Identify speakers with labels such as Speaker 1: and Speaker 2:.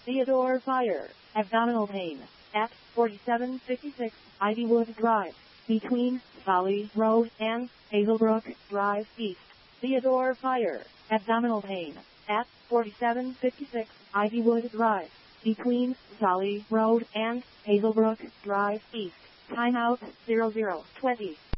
Speaker 1: Theodore Fire, abdominal pain, at 4756 Ivywood Drive, between Valley Road and Hazelbrook Drive East. Theodore Fire, abdominal pain, at 4756 Ivywood Drive, between Valley Road and Hazelbrook Drive East. Timeout 0020.